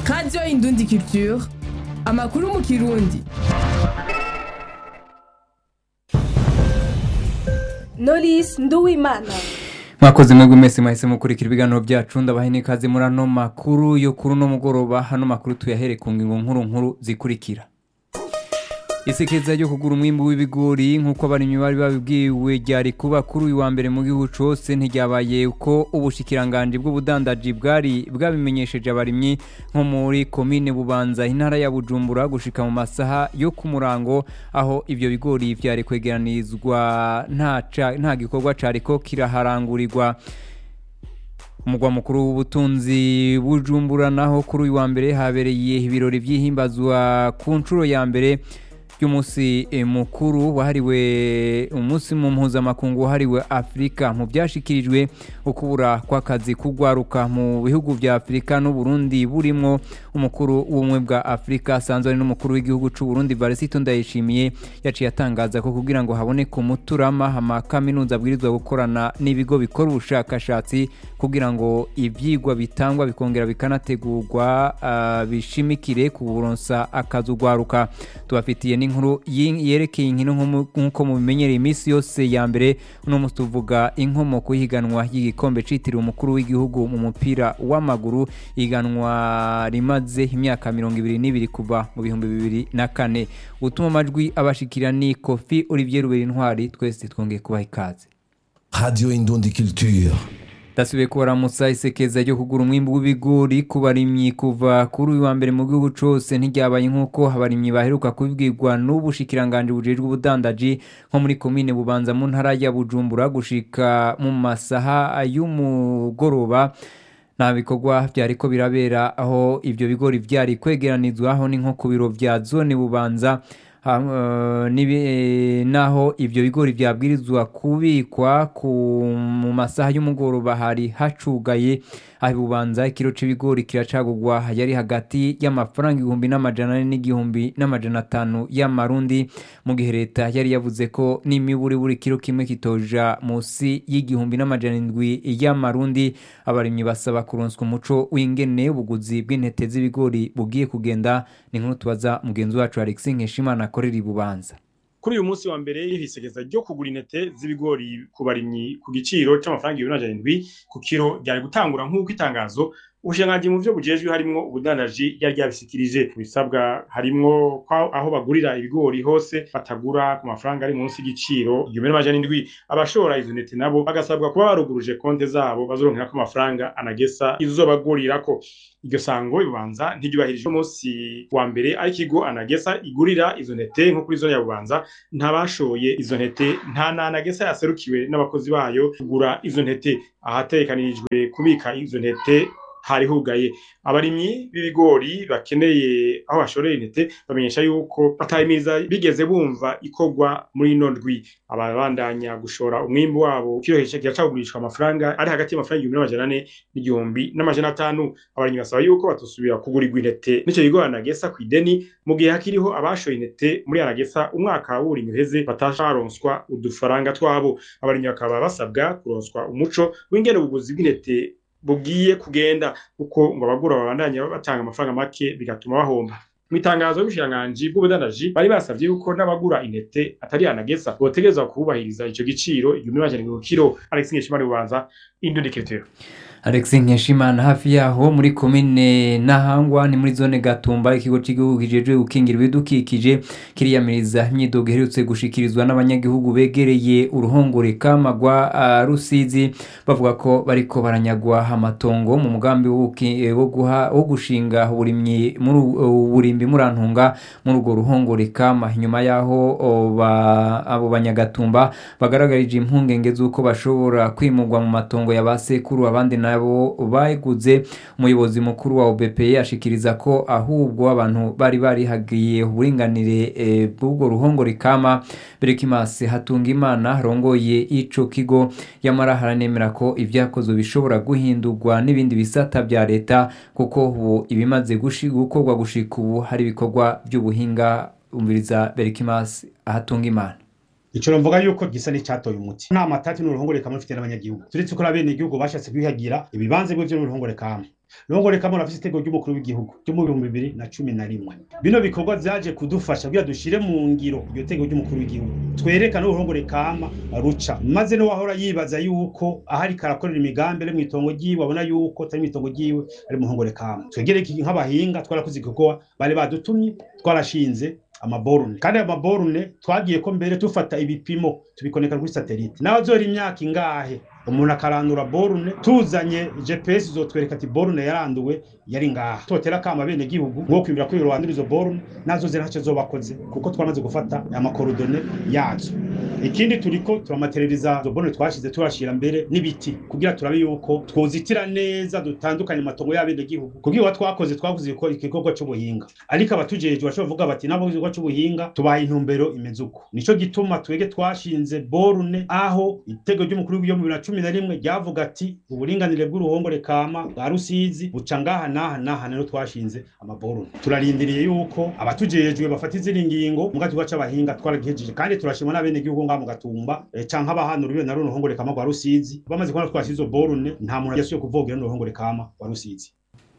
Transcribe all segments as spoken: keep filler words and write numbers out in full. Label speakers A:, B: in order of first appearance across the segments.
A: Radio Indundi Culture, amakuru mu Kirundi.
B: Knowless Nduwimana.
C: Mwakoze mwebwe mwese mwahise mukurikira ibiganiro byacu ndabahe n'ikaze muri ano makuru yo kuri no mugoroba. Hano makuru tuyahere ku ngingo nkuru nkuru zikurikira. Isekeza ryo kugura umwimbu w'ibigori nkuko abarimyi bari babibwiwe ryari kuba kuri uyu wa mbere mu gihugu cose ntiryabaye uko ubushikiranganje bw'ubudandaji bwari bwabimenyesheje abarimyi nko muri komine Bubanza intara ya Bujumbura gushika mu masaha yo ku murango aho ivyo bigori vyari kwegeranizwa nta nta gikorwa cariko kiraharangurirwa. Umugwa mukuru w'ubutunzi Bujumbura naho kuri uyu wa mbere habereye ibirori vy'ihimbazwa ku ncuro ya mbere y'umunsi e, mukuru wahariwe umunsi mu mpuzamakungu wahariwe Afrika mu byashikirijwe ukubura kw'akazi kugwaruka mu bihugu vya Afrika n'u Burundi burimwo umukuru w'umwe bwa Afrika asanzwe ari n'umukuru w'igihugu c'u Burundi Varisito Ndayishimiye yaciye atangaza ko kugira ngo haboneke umuturama hama kaminuza abwirizwa gukorana n'ibigo bikora ubushakashatsi kugira ngo ivyigwa bitangwa bikongera bikanategurwa uh, bishimikire ku buronsa akazi ugwaruka. Tubafitiye n'inkuru yerekeye inkino nkuko mu bimenyereye imisi yose ya mbere uno musi tuvuga inkomoko y'ihiganwa y'igikombe citiriwe umukuru w'igihugu mu mupira w'amaguru, iganwa rimaze imyaka mirongo ibiri n'ibiri kuva mu bihumbi bibiri na kane. Utuma amajwi abashikira ni Kofi Olivier Ruberintwari, twese twongeye kubaha ikaze.
D: Radio Indundi Culture.
C: Dasubiye kubaramutsa. Isekeza ryo kugura umwimbu w'ibigori ku barimyi kuva kuri uyu wa mbere mu gihugu cose ntiryabaye nkuko abarimyi baheruka kubibwirwa n'ubushikiranganje bujejwe ubudandaji nko muri komine Bubanza mu ntara ya Bujumbura gushika mu masaha y'umugoroba. Na bikorwa byariko birabera aho ivyo bigori vyari kwegeranizwa aho ni nko ku biro vya zone Bubanza. Uh, nibi naho ivyo bigori vyabwirizwa kubikwa ku mu masaha y'umugoroba hari hacugaye aho Bubanza ikiro c'ibigori kiracagurwa yari hagati y'amafaranga igihumbi n'amajana ane n'igihumbi n'amajana atanu y'amarundi mu gihe leta yari yavuze ko n'imiburi buri kiro kimwe kitoja musi y'igihumbi n'amajana indwi y'amarundi. Abarimyi basaba kuronswa umuco w'ingene ubuguzi bw'intete z'ibigori bugiye kugenda. Ni nkuru tubaza mugenzi wacu Alexis Nkeshimana akorera i Bubanza.
E: Kuri uyu munsi wa mbere y'ihisegeza ryo kugura intete z'ibigori ku barimyi ku giciro c'amafaranga igihumbi n'amajana indwi ku kiro ryari gutangura nk'uko itangazo ubushikiranganji mu vyo bujejwe harimwo ubudandaji yari ryabishikirije. Bisabwa harimwo aho bagurira ibigori hose batagura ku mafaranga ari munsi y'igiciro igihumbi n'amajana indwi. Abashora izo ntete nabo bagasabwa kuba baruguruje konte zabo bazoronkerako amafaranga anagesa izo bagurirako. Iryo sango Bubanza ntiryubahirije umunsi wa mbere ari kigo anagesa igurira izo ntete nko kuri zone ya Bubanza ntabashoye izo ntete nta nanagesa yaserukiwe n'abakozi bayo kugura izo ntete ahatekanirijwe kubika izo ntete hari hugaye. Abarimyi b'ibigori bakeneye aho bashoreye intete bamenyesha yuko batayimiza bigeze bumva ikogwa muri nondwi. Ababandanya gushora umwimbu wabo kirohesha kiracagurishwa amafaranga ari hagati y'amafaranga igihumbi n'amajana ane n'igihumbi n'amajana atanu. Abarimyi basaba yuko batosubira kugurirwa intete n'ico kigo anagesa kw'ideni mu gihe hakiriho abashoye intete muri anagesa umwaka w'uburimyi uheze batasharonswa udufaranga twabo. Abarimyi bakaba basabwa kuronswa umuco w'ingene ubuguzi bw'intete bugiye kugenda kuko ngo abagura babandanya batanga amafaranga make bigatuma bahomba. Mitangazo y'ubushiranganje bw'ubudandaji bari basavye yuko n'abagura intete atari anagesa botegezwa kubahiriza ico giciro igihumbi n'amajana indwi ku kiro. Alexis Nkeshimana Bubanza, Indundi Culture.
C: Alexis Nkeshimana hafi yaho muri komine Nahangwa ni muri zone Gatumba ikigo c'igihugu kijejwe gukingira ibidukikije kiriyamiriza imyidogo iherutse gushikirizwa n'abanyagihugu begereye uruhongore kamagwa uh, Rusizi bavuga ko bariko baranyagwa amatongo mu mugambi wo guha wo gushinga uburimyi muri uburimbi murantunga muri urwo ruhongore kama. Nyuma yaho abo banyagatumba bagaragarije impungenge z'uko bashobora kwimugwa mu matongo ya basekuru abandi nabo bayiguze. Umuyobozi mukuru wa O B P ashikiriza ko ahubwo abantu bari bari hagiye uburinganire e, bw'ubwo ruhongore kama. Berekimase Hatungimana rongoye ico kigo yamara haranemera ko ivyakozwe bishobora guhindurwa n'ibindi bisata bya leta kuko ubu ibimaze gukorwa gushika ubu hari ibikorwa by'ubuhinga. Umviriza Berekimase Hatungimana.
F: Ico mvuga yuko gisa ni catoye umuti. Nta matati n'uruhongore kamwe mfite n'abanyagihugu. Turetse ko abene igihugu bashatse kwihagira ibibanze bwo byo n'uruhongore kamwe. Ruhongore kama rafise itego ry'umukuru w'igihugu ryo mu bihumbi bibiri na cumi na rimwe. Bino bikorwa vyaje kudufasha kugira dushire mu ngiro iryo tego ry'umukuru w'igihugu. Twerekana uruhongore kama ruca. Maze no wahora yibaza yuko ahari karakorera imigambi re mwitongo giwe abona yuko tari mwitongo giwe ari mu ruhongore kama. Twegere iki nk'abahinga twarakoze igikorwa bale badutumye twarashinze amaborune kandi amaborune twagiye ko mbere tufata ibipimo tubikoneka kuri satellite naho zori imyaka ingahe umuntu akarandura borune tuzanye G P S zotwereka ati borune yaranduwe yari ngaha totera kama bene gihugu ngo kwibira ko irwandura izo borune nazo zera ntacyo zobakoze kuko twamaze gufata amakorodone yazo. Ikindi turiko turamaterializa zo borune twashize turashira mbere n'ibiti kugira turabe yuko twozitira neza dutandukanye matongo y'abene gihugu kugira twakoze twavuze ko ikikorwa cyo buhinga ariko abatujeje bashovuga bati nabo ikikorwa cyo buhinga tubaye intumbero imezuko nico gituma twege twashinze borune aho itego ry'umukuru w'iyo mu bibiri na cumi na rimwe ryavuga ati uburinganire bw'uruhongore kama bwa Rusizi buca ngaha naha naha rero twashinze amaborune. Turarindiriye yuko abatujejwe bafata izindi ngingo mu gace abahinga twaragihejeje kandi turashimwa n'abene gihugu ngaha mu Gatumba e, canka abahanura biyo na ruhongore kama bwa Rusizi bamaze kubona twashize borune nta muntu yasuye kuvogera n'uruhongore kama bwa Rusizi.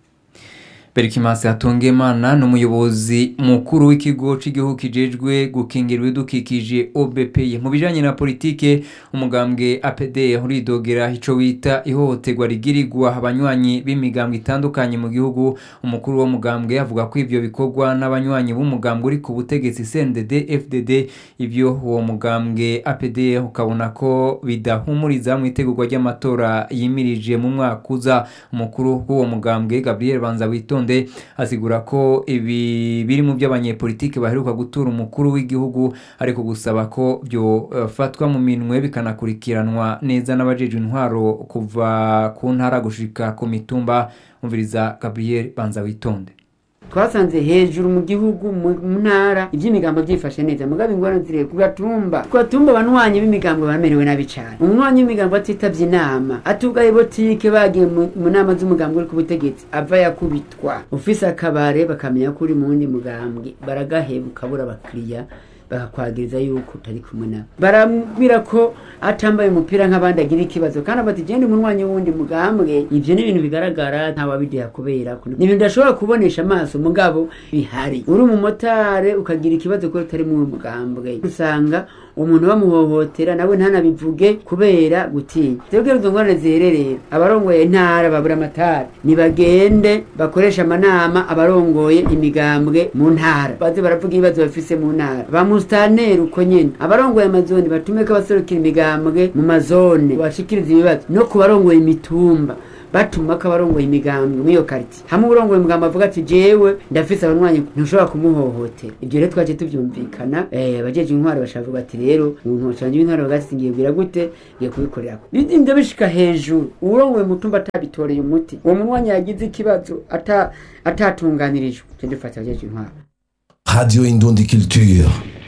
C: Berikimasi Hatungimana n'umuyobozi mukuru w'ikigo c'igihugu kijejwe gukingira ibidukikije O B P mu bijanye na politike umugambwe A P D huridogera ico wita ihohoterwa rigirirwa abanywanyi b'imigambwe itandukanye mu gihugu. Umukuru wo mugambwe avuga ko ivyo bikorwa n'abanywanyi b'umugambwe uri ku butegetsi C N D D F D D ivyo uwo mugambwe A P D ukabona ko bidahumuriza mu itegurwa ry'amatora yimirije mu mwaka uza. Umukuru w'uwo mugambwe Gabriel Banza Witonde asigura ko ibi biri mu by'abanyepolitike baheruka gutura umukuru w'igihugu ariko gusaba ko byo fatwa mu minwe bikanakurikiranwa neza n'abajeje intwaro kuva ku ntara gushika ku mitumba. Umviriza Gabriel Banza Witonde.
G: Twasanze hejuru mu gihugu mu ntara iby'imigambo byifashe neza mugabe ingwara zire kugatumba kugatumba banwanye b'imigambo bamerewe nabi cyane. Umwanya w'imigambo atitavye inama atugaye botike bagiye mu nama z'umugambo uri ku butegetsi ava yakubitwa ufise akabare bakamenya kuri mu ndi mugambwe baragahebuka bura bakiriya bakakwagiriza yuko utari kumwe nabo barambira ko atambaye umupira nk'abandi agira ikibazo kandi abati gende munwanye wundi mugambwe. Ivyo ni ibintu bigaragara nta wabidiha kubera ko ni ibintu ndashobora kubonesha amaso mugabo bihari. Uri mu motare ukagira ikibazo ko utari mu mugambwe usanga umuntu bamuhohotera nawe ntanabivuge kubera gutinya. Twebwe izo ngorane ziherereye abarongoye ntara babura amatara nibagende bakoresha amanama abarongoye imigambwe mu ntara baze baravuga ibibazo bafise mu ntara bamustanera uko nyene abarongoye amazone batumeka abaserukira imigambwe mu mazone bashikiriza ibibazo no kubarongoye imitumba batuma kabarongoye imigambwe mu yo quartier hamwe urongoye imigambwe avuga ati jewe ndafise abanwanyi ntushobora kumuhohotera. Ibyo rero twaje tuvyumvikana eh abajeje intwaro bashavuga ati rero umuntu wacanje intwaro bagasingiye bwira gute ngiye kubikorera ko bidinde bishika hejuru urongoye mutumba atabitoreye umuti uwo munwanyi yagize ikibazo ata atatunganirijwe cyo dufata abajeje intwaro.
D: Radio Indundi Culture.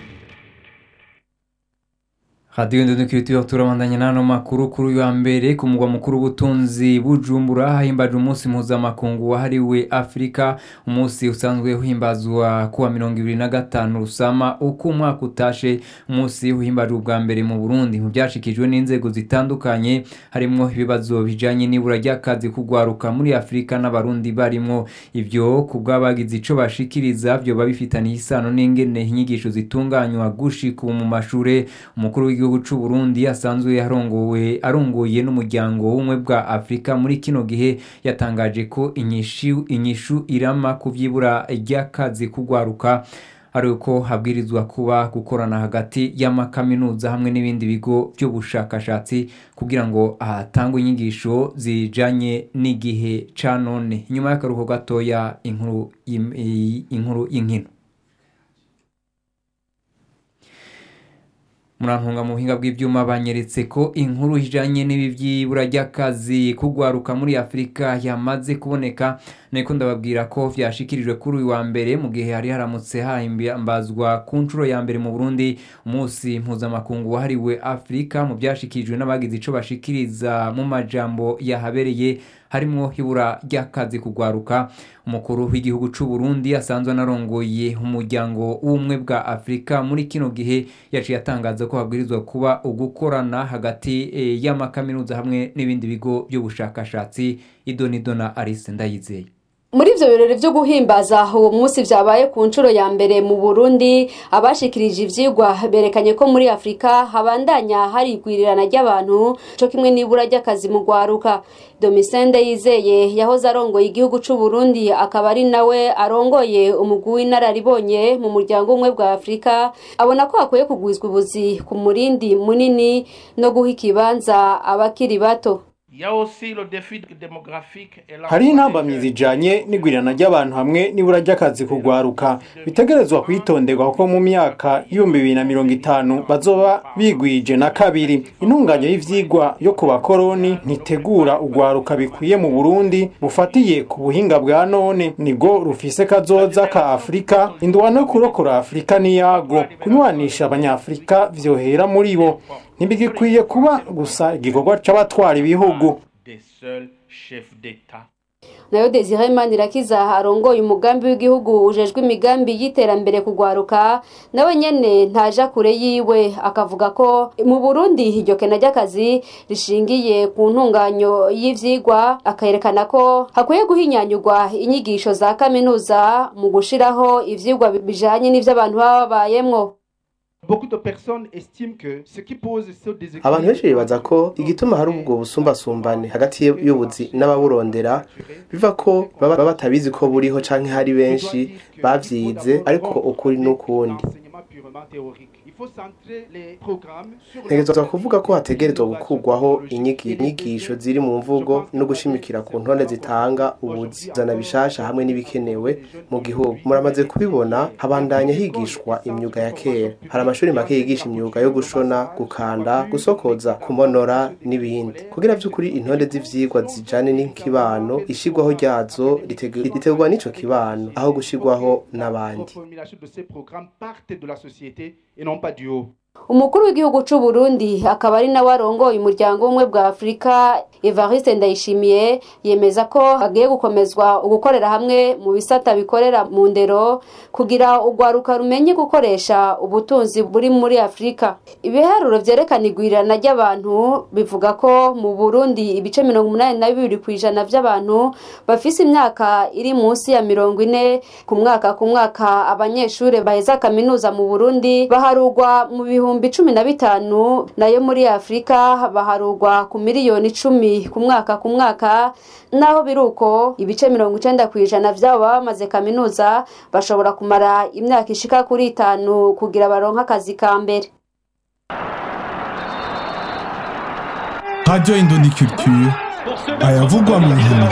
C: Radio Indundi Culture turabandanya nano makuru kuri wa mbere ku mugwa mukuru butunzi Bujumbura hahimbaje umunsi mpuzamakungu wahariwe Afrika. Umunsi usanzwe uhimbazwa kuwa mirongo ibiri na gatanu Rusama uko umwaka utashe. Umunsi uhimbaje ubwa mbere mu Burundi mu byashikijwe n'inzego zitandukanye harimo ibibazo bijanye n'ibura ry'akazi kugwaruka muri Afrika n'abarundi barimo. Ivyo kubwabagize ico bashikiriza byo babifitaniye isano n'ingene inyigisho zitunganywa gushika mu mashure. Umukuru w'igihugu c'u Burundi asanzwe yarongowe arongoye n'umuryango w'umwe bwa Afrika muri kino gihe yatangaje ko inyishu inyishu irama kuvyibura ry'akazi kugwaruka ariko habwirizwa kuba gukorana hagati y'amakaminuza hamwe n'ibindi bigo byo bushakashatsi kugira ngo ahatangwe inyigisho zijanye n'igihe ca none. Nyuma y'akaruho gatoya inkuru inkuru y'inkino. Murantunga mu buhinga bw'ivyuma banyeretse ko inkuru ijanye n'ibivyibura ry'akazi kugwaruka muri Afrika yamaze kuboneka niko ndababwira ko vyashikirijwe kuri uyu wa mbere mu gihe hari haramutse hahimbazwa ku ncuro ya mbere mu Burundi umunsi mpuzamakungu wahariwe Afrika. Mu byashikirijwe n'abagize ico bashikiriza mu majambo yahabereye harimo ibura ry'akazi kugwaruka. Umukuru w'igihugu c'u Burundi asanzwe narongoye umuryango w'ubumwe bwa Afrika muri kino gihe yaciye atangaza ko habwirizwa kuba ugukorana hagati e, y'amakaminuza hamwe n'ibindi bigo by'ubushakashatsi. Idonidona Alice Ndayizeye.
B: Muri ivyo birori vyo guhimbaza uwo munsi vyabaye ku ncuro ya mbere mu Burundi, abashikirije ivyigwa berekanye ko muri Afrika habandanya hari igwirirana ry'abantu co kimwe n'ibura ry'akazi mu gwaruka. Domitien Ndayizeye yahoze arongoye igihugu c'u Burundi akaba ari nawe arongoye umugwi w'inararibonye mu muryango umwe bwa Afrika, abona ko hakwiye kugwizwa ubuzi ku murindi munini no guha ikibanza abakiri bato.
H: Hari intambamyi zijanye n'igwirirana ry'abantu hamwe n'ibura ry'akazi kugwaruka bitegerezwa kwitonderwa kuko mu myaka y'ibihumbi bibiri na mirongo itanu bazoba bigwije na kabiri. Intunganyo y'ivyigwa yo ku bakoroni ntitegura ugwaruka bikwiye mu Burundi bufatiye ku buhinga bwa none nigo rufise kazoza ka Afrika. Indwa no kurokora Afrika niyago kunywanisha abanyafrika vyohera muri bo. Ntibigikwiye kuba gusa igikorwa c'abatwara ibihugu.
B: Nayo Desire Manirakiza arongoye umugambi w'igihugu ujejwe imigambi y'iterambere kugwaruka, nawe nyene ntaja kure yiwe akavuga ko mu Burundi iryo kena ry'akazi rishingiye ku ntunganyo y'ivyigwa, akayerekana ko hakwiye guhinyanyurwa inyigisho za kaminuza mu gushiraho ivyigwa bijanye n'ivyo abantu baba bayemwo.
I: Abantu benshi bibaza ko igituma hari ubwo busumbasumbane hagati y'ubuzi n'ababurondera biva ko baba batabizi ko buriho canke hari benshi bavyize, ariko ukuri n'ukundi. Ntegerezwa kuvuga ko hategerezwa gukurwaho inyigisho ziri mu mvugo no gushimikira ku ntonde zitanga ubuzi zana bishasha hamwe n'ibikenewe mu gihugu. Muramaze kubibona habandanya higishwa imyuga ya kera. Hari amashuri make yigisha imyuga yo gushona, gukanda, gusokoza, kumonora n'ibindi. Kugira vy'ukuri intonde z'ivyigwa zijane n'inkibano ishigwaho ryazo ritegurwa n'ico kibano aho gushigwaho n'abandi.
B: Umukuru w'igihugu c'u Burundi akaba ari nawe arongoye umuryango umwe bwa Afrika, Evariste Ndayishimiye, yemeza ko hagiye gukomezwa ugukorera hamwe mu bisata bikorera mu ndero kugira ugwaruka rumenye gukoresha ubutunzi buri muri Afrika. Ibiharuro vyerekana igwirirana ry'abantu bivuga ko mu Burundi ibice mirongo umunani na bibiri kw'ijana vy'abantu bafise imyaka iri munsi ya mirongo ine ku mwaka. Ku mwaka abanyeshure baheza kaminuza mu Burundi baharugwa mu bihumbi cumi na bitanu, nayo muri Afrika baharugwa ku miliyoni icumi ku mwaka ku mwaka. Naho biruko ibice mirongo icenda kw'ijana vy'abo bamaze kaminuza bashobora kumara imyaka ishika kuri itanu kugira baronka akazi ka mbere.
J: Radio Indondi Culture ayavugwa mu nkino.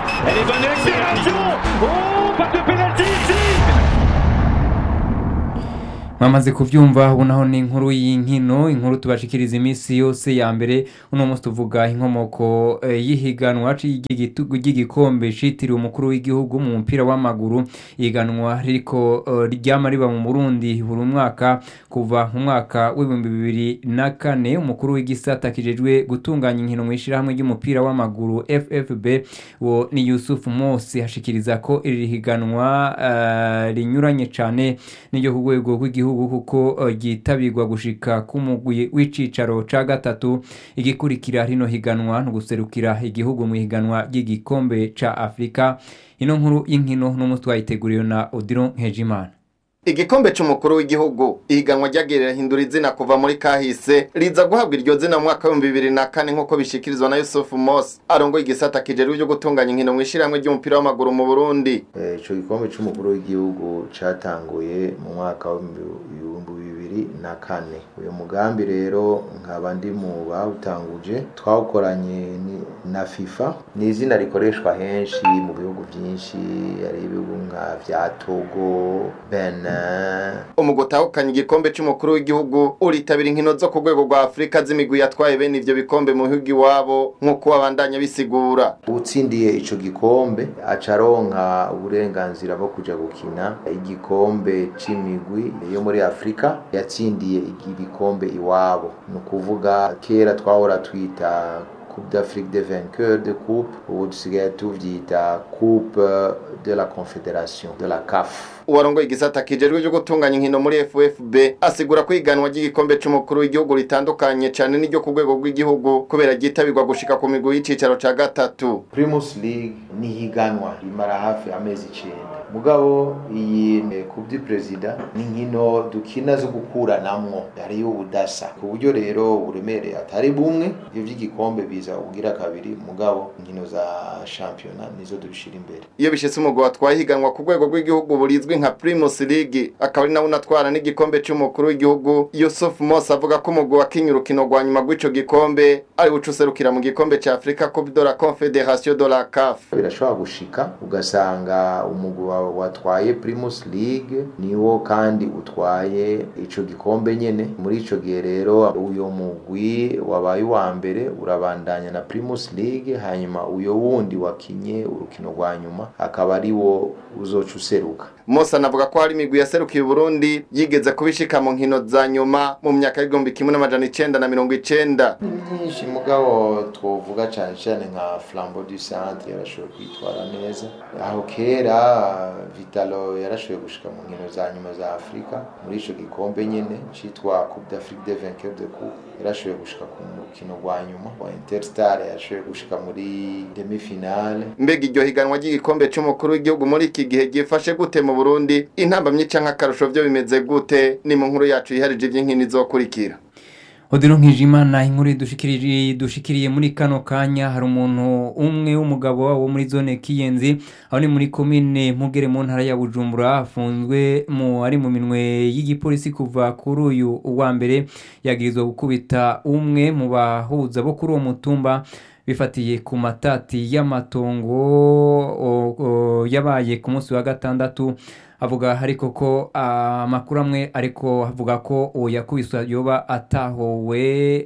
C: Mwamaze kuvyumva ubu naho ni inkuru y'inkino, inkuru tubashikiriza imisi yose ya mbere. Uno munsi tuvuga inkomoko e, yihiganwa ry'igikombe citiriwe umukuru w'igihugu mu mupira w'amaguru. Ihiganwa ririko ryama riba mu Burundi buri mwaka kuva mu mwaka w'ibihumbi bibiri na kane. Umukuru w'igisata kijejwe gutunganya inkino mu ishirahamwe ry'umupira w'amaguru F F B wo ni Yusuf Mosi hashikiriza ko iri higanwa uh, rinyuranye cane n'iryo ku rwego rw'igihugu kuko gitabirwa gushika ku mugwi w'icicaro ca gatatu. Igikurikira rino higanwa no guserukira igihugu mu higanwa ry'igikombe ca Afrika. Ino nkuru y'inkino n'umunsi twayiteguriwe na Odilon Nkejimana.
K: Igikombe c'umukuru w'igihugu ihiganwa ryagerera hindura izina kuva muri kahise riza guhabwa iryo zina mu mwaka wa bibiri na kane nk'uko bishikirizwa na Yusuf Mosi arongoye igisata kijejwe byo gutunganya inkino mu ishirahamwe ry'umupira w'amaguru mu Burundi.
L: Ico gikombe c'umukuru w'igihugu catanguye mu mwaka wa bibiri na kane. Uyu mugambi rero nkaba ndi mu bawutanguje twawukoranye na FIFA. Ni izina rikoreshwa henshi mu bihugu byinshi, ari ibihugu nka vya Togo, Benin.
K: Umugotahukanye igikombe c'umukuru w'igihugu uritabira inkino zo ku rwego rwa Afrika z'imigwi yatwaye bene ivyo bikombe mu bihugu iwabo nk'uko abandanya bisigura.
L: Utsindiye ico gikombe acaronka uburenganzira bwo kuja gukina igikombe c'imigwi yo muri Afrika yatsindiye igikombe iwabo. No kuvuga kera twahora twita Coupe d'Afrique des vainqueurs de coupe ubu dusigaye tuvyita Coupe de la Confédération de la C A F.
K: Uwarongoye igisata kijejwe cyo gutunganya inkino muri F F B asigura ko iganwa ry'igikombe c'umukuru w'igihugu ritandukanye cyane n'iryo ku rwego rw'igihugu kubera gitabirwa gushika ku migwi y'icicaro ca gatatu.
L: Primus League ni higanwa rimara hafi amezi icenda. Mugabo iyi Coupe du President ni nkino dukina zo gukuranamwo yari ubudasa ku buryo rero uremere atari bumwe ivyo vy'igikombe biza kugira kabiri mugabo inkino za championnat nizo dushira imbere.
K: Iyo bishitse umugwi watwaye higanwa ku rwego rw'igihugu burizwe nka Primus League akaba ari nawe unatwara n'igikombe cy'umukuru w'igihugu. Yusuf Moss avuga ko umugwi wakinye urukino rwa nyuma rw'ico gikombe ari bucuserukira mu gikombe ca Africa Coupe de la Confédération de la C A F.
L: Birashobora gushika ugasanga umugwi watwaye Primus League niwo kandi utwaye ico gikombe nyene. Muri ico gihe rero uyo mugwi wabaye wa mbere urabandanya na Primus League, hanyuma uyo wundi wakinye urukino rwa nyuma akaba ari wo uzocuseruka.
K: Mosa anavuga ko hari imigwi yaserukiye Burundi yigeze kubishika mu nkino za nyuma mu myaka y'igihumbi kimwe n'amajana icenda na mirongo icenda.
L: Nyinshi mugabo twovuga cyane cyane nka Flambeau du Centre yarashoboye kwitwara neza. Aho kera Vitalo yarashoboye gushika mu nkino za nyuma za Afrika muri ico gikombe nyene citwa Coupe d'Afrique des vainqueurs de coupe yarashoboye gushika ku mukino rwa nyuma wa Interstar yarashoboye gushika muri demi-finale.
K: Mbega iryo higanwa ry'igikombe c'umukuru w'igihugu muri iki gihe gifashe gute mu Burundi? Intambamye canke akarusho byo bimeze gute? Ni mu nkuru yacu yiharije ivy'inkino izokurikira.
C: Odino Nkijimana inkuru dushikiriye dushikiriye muri kano kanya hari umuntu umwe w'umugabo wo muri zone Kiyenzi aho ni muri commune Mugere mu ntara ya Bujumbura afunzwe mu ari mu minwe y'igipolisi kuva kuri uyu wa mbere yagirizwa gukubita umwe mu bahuza bo kuri uwo mutumba bifatiye ku matati y'amatongo yabaye ku munsi wa gatandatu. Avuga ariko ko amakuru amwe ariko avuga ko yakubiswa yoba atahowe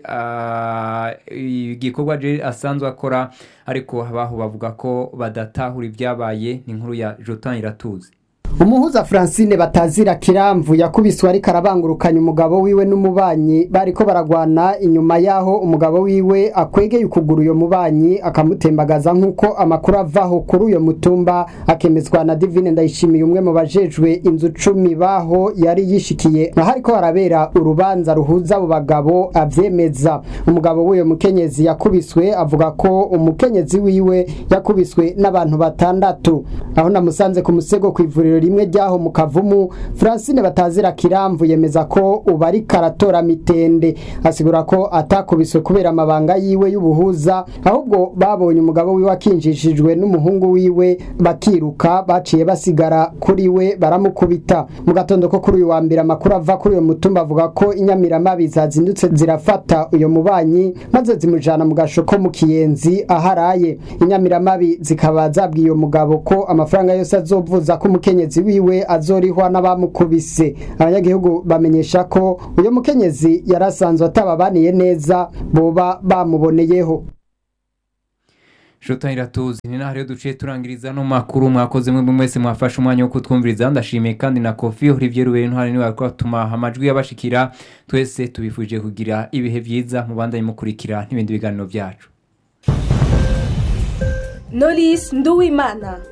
C: igikorwa je asanzwe akora ariko abaho bavuga ko badatahura ibyabaye. ni inkuru ya Jotan Iratuzi.
M: Umuhuza Francine Batazira Kiramvu yakubiswe ari karabangurukanya umugabo wiwe n'umubanyi bariko baragwana inyuma yaho umugabo wiwe akwegeye ukuguru uyo mubanyi akamutembagaza nkuko amakuru avaho kuri uyo mutumba akemezwa na Divine Ndayishimiye umwe mu bajejwe inzu cumi baho yari yishikiye na hariko harabera urubanza ruhuza abo bagabo avyemeza. Umugabo w'uyo mukenyezi yakubiswe avuga ko umukenyezi wiwe yakubiswe n'abantu batandatu. Aho namusanze ku musego kw'ivuriro rimwe ryaho mu Kavumu, Francine Batazira Kiramvu yemeza ko ubari karatora mitende. Asigura ko atakubiswe kubera amabanga yiwe y'ubuhuza ahubwo babonye umugabo wiwe akinjishijwe n'umuhungu wiwe bakiruka baciye basigara kuri we baramukubita. Mu gatondo ko kuri uyu wa mbere amakuru ava kuri uyo mutumba avuga ko inyamiramabi zazindutse zirafata uyo mubanyi maze zimujana mu gashoko mu Kiyenzi aharaye. Inyamiramabi zikaba zabwiye uyo mugabo ko amafaranga yose azovuza ko umukenyezi wiwe azorihwa n'abamukubise. Abanyagihugu bamenyesha ko uyo mukenyezi yarasanzwe atababaniye neza boba bamuboneyeho.
C: Jotan Iratuzi ni naho rero duciye turangiriza no makuru. Mwakoze mwe mwese mwafashe umwanya wo kutwumviriza. Ndashimiye kandi na Kofi Olivier Rubere ntwari niwe akatuma amajwi yabashikira. Twese tubifuje kugira ibihe byiza mu bandanye mukurikira n'ibindi biganiro byacu.
N: Knowless Nduwimana.